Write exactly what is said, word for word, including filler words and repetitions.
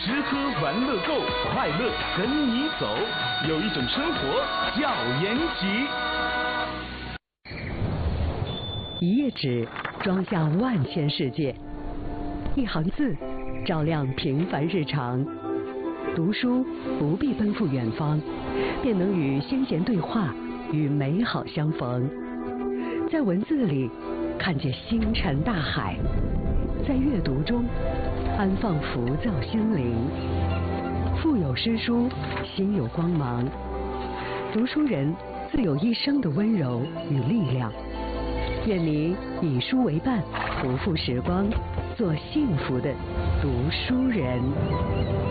吃喝玩乐购，快乐跟你走。有一种生活叫延吉。 一页纸装下万千世界，一行字照亮平凡日常。读书不必奔赴远方，便能与先贤对话，与美好相逢。在文字里看见星辰大海，在阅读中安放浮躁心灵。腹有诗书，心有光芒。读书人自有一生的温柔与力量。愿你以书为伴，不负时光，做幸福的读书人。